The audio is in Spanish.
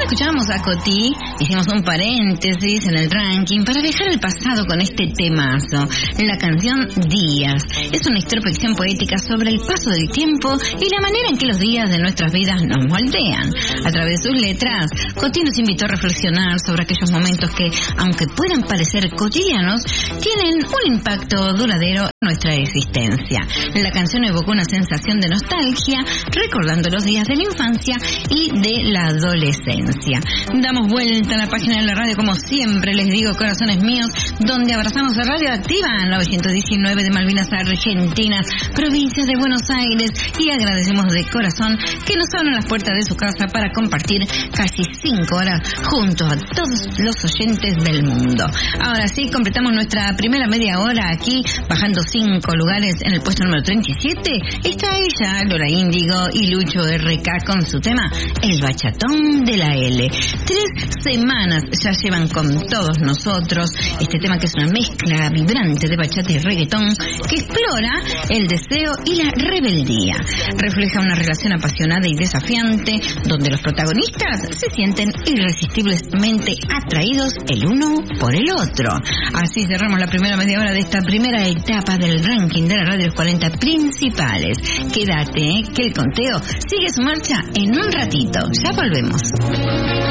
escuchábamos a Coti, hicimos un paréntesis en el ranking para viajar al pasado con este temazo. La canción Días es una introspección poética sobre el paso del tiempo y la manera en que los días de nuestras vidas nos moldean. A través de sus letras, Coti nos invitó a reflexionar sobre aquellos momentos que, aunque puedan parecer cotidianos, tienen un impacto duradero en nuestra existencia. La canción evocó una sensación de nostalgia, recordando los días de la infancia y de la adolescencia. Damos vuelta a la página de la radio, como siempre les digo, corazones míos, donde abrazamos a Radio Activa, 919 de Malvinas, Argentina, provincia de Buenos Aires, y agradecemos de corazón que nos abran las puertas de su casa para compartir casi 5 horas junto a todos los oyentes del mundo. Ahora sí, completamos nuestra primera media hora aquí, bajando 5 lugares. En el puesto número 37 está ella, Lola Índigo y Lucho RK con su tema El Bachatón de la L. 3 semanas ya llevan con todos nosotros este tema, que es una mezcla vibrante de bachata y reggaetón que explora el deseo y la rebeldía. Refleja una relación apasionada y desafiante donde los protagonistas se sienten irresistiblemente atraídos el uno por el otro. Así cerramos la primera media hora de esta primera etapa del ranking de la radio de los 40 principales. Quédate, que el conteo sigue su marcha en un ratito. Ya volvemos.